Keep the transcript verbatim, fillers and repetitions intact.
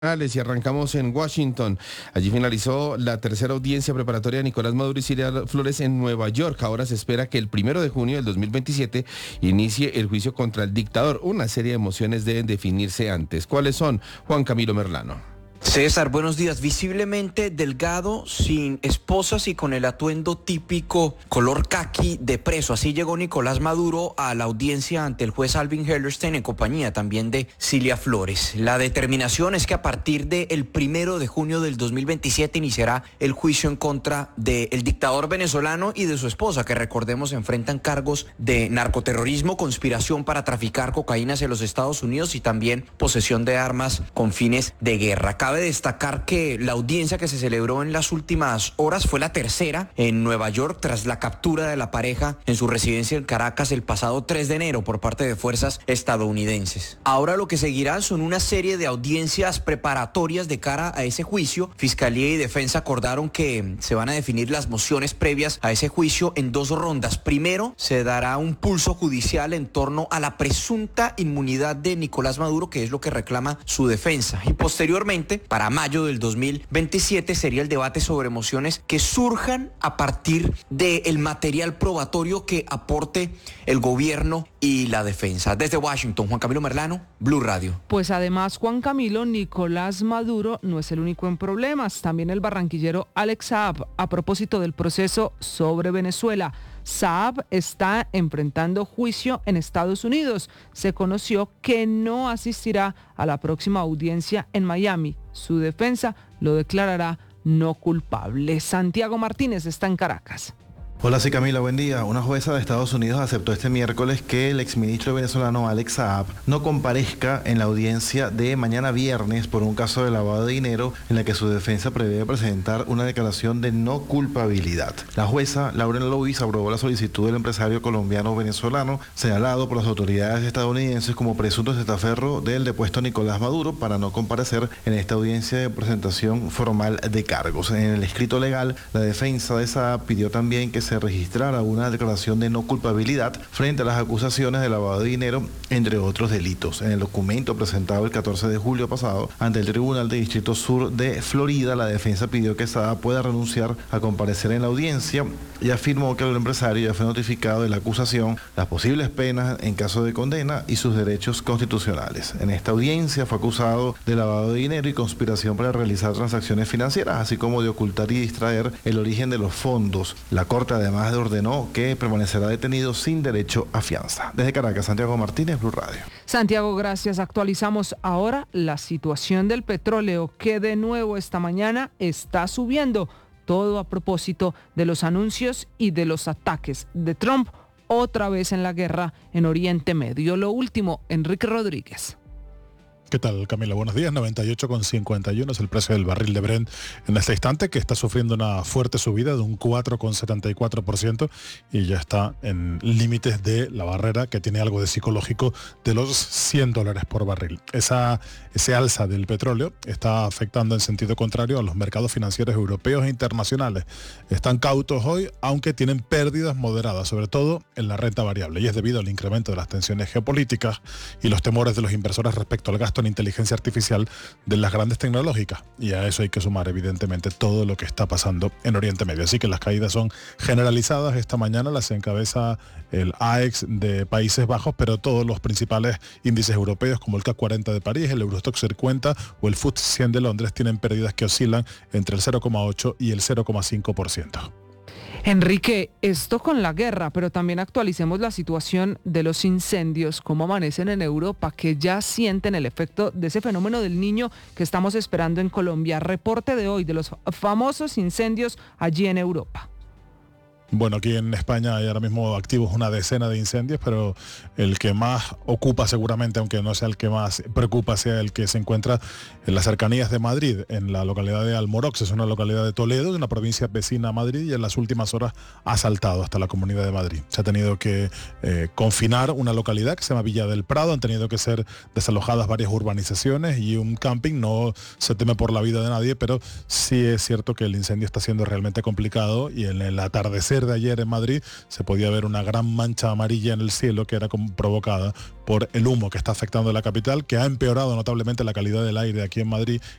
Y arrancamos en Washington. Allí finalizó la tercera audiencia preparatoria de Nicolás Maduro y Cilia Flores en Nueva York. Ahora se espera que el primero de junio del dos mil veintisiete inicie el juicio contra el dictador. Una serie de emociones deben definirse antes. ¿Cuáles son? Juan Camilo Merlano. César, buenos días. Visiblemente delgado, sin esposas y con el atuendo típico color caqui de preso. Así llegó Nicolás Maduro a la audiencia ante el juez Alvin Hellerstein en compañía también de Cilia Flores. La determinación es que a partir del primero de junio del dos mil veintisiete iniciará el juicio en contra del dictador venezolano y de su esposa, que recordemos enfrentan cargos de narcoterrorismo, conspiración para traficar cocaína hacia los Estados Unidos y también posesión de armas con fines de guerra. Cabe destacar que la audiencia que se celebró en las últimas horas fue la tercera en Nueva York tras la captura de la pareja en su residencia en Caracas el pasado tres de enero por parte de fuerzas estadounidenses. Ahora lo que seguirá son una serie de audiencias preparatorias de cara a ese juicio. Fiscalía y defensa acordaron que se van a definir las mociones previas a ese juicio en dos rondas. Primero, se dará un pulso judicial en torno a la presunta inmunidad de Nicolás Maduro, que es lo que reclama su defensa. Y posteriormente, para mayo del dos mil veintisiete sería el debate sobre mociones que surjan a partir del material probatorio que aporte el gobierno y la defensa. Desde Washington, Juan Camilo Merlano, Blue Radio. Pues además, Juan Camilo, Nicolás Maduro no es el único en problemas. También el barranquillero Alex Saab, a propósito del proceso sobre Venezuela. Saab está enfrentando juicio en Estados Unidos. Se conoció que no asistirá a la próxima audiencia en Miami. Su defensa lo declarará no culpable. Santiago Martínez está en Caracas. Hola, sí, Camila, buen día. Una jueza de Estados Unidos aceptó este miércoles que el exministro venezolano Alex Saab no comparezca en la audiencia de mañana viernes por un caso de lavado de dinero en la que su defensa prevé presentar una declaración de no culpabilidad. La jueza Lauren Lewis aprobó la solicitud del empresario colombiano-venezolano señalado por las autoridades estadounidenses como presunto testaferro del depuesto Nicolás Maduro para no comparecer en esta audiencia de presentación formal de cargos. En el escrito legal, la defensa de Saab pidió también que se se registrara una declaración de no culpabilidad frente a las acusaciones de lavado de dinero, entre otros delitos. En el documento presentado el catorce de julio pasado ante el Tribunal de Distrito Sur de Florida, la defensa pidió que Saab pueda renunciar a comparecer en la audiencia y afirmó que el empresario ya fue notificado de la acusación, las posibles penas en caso de condena y sus derechos constitucionales. En esta audiencia fue acusado de lavado de dinero y conspiración para realizar transacciones financieras, así como de ocultar y distraer el origen de los fondos. La Corte además ordenó que permanecerá detenido sin derecho a fianza. Desde Caracas, Santiago Martínez, Blue Radio. Santiago, gracias. Actualizamos ahora la situación del petróleo, que de nuevo esta mañana está subiendo. Todo a propósito de los anuncios y de los ataques de Trump otra vez en la guerra en Oriente Medio. Lo último, Enrique Rodríguez. ¿Qué tal, Camila? Buenos días. noventa y ocho con cincuenta y uno es el precio del barril de Brent en este instante, que está sufriendo una fuerte subida de un cuatro coma setenta y cuatro por ciento y ya está en límites de la barrera que tiene algo de psicológico de los cien dólares por barril. Esa, ese alza del petróleo está afectando en sentido contrario a los mercados financieros europeos e internacionales. Están cautos hoy, aunque tienen pérdidas moderadas, sobre todo en la renta variable, y es debido al incremento de las tensiones geopolíticas y los temores de los inversores respecto al gasto en inteligencia artificial de las grandes tecnológicas, y a eso hay que sumar evidentemente todo lo que está pasando en Oriente Medio. Así que las caídas son generalizadas. Esta mañana las encabeza el A E X de Países Bajos, pero todos los principales índices europeos como el C A C cuarenta de París, el Eurostoxx cincuenta o el F T S E cien de Londres tienen pérdidas que oscilan entre el cero coma ocho y el cero coma cinco por ciento. Enrique, esto con la guerra, pero también actualicemos la situación de los incendios, cómo amanecen en Europa, que ya sienten el efecto de ese fenómeno del Niño que estamos esperando en Colombia. Reporte de hoy de los famosos incendios allí en Europa. Bueno, aquí en España hay ahora mismo activos una decena de incendios, pero el que más ocupa seguramente, aunque no sea el que más preocupa, sea el que se encuentra en las cercanías de Madrid, en la localidad de Almorox. Es una localidad de Toledo, de una provincia vecina a Madrid, y en las últimas horas ha saltado hasta la Comunidad de Madrid. Se ha tenido que eh, confinar una localidad que se llama Villa del Prado, han tenido que ser desalojadas varias urbanizaciones y un camping. No se teme por la vida de nadie, pero sí es cierto que el incendio está siendo realmente complicado, y en el atardecer amanecer de ayer en Madrid se podía ver una gran mancha amarilla en el cielo que era como provocada por el humo que está afectando la capital, que ha empeorado notablemente la calidad del aire aquí en Madrid,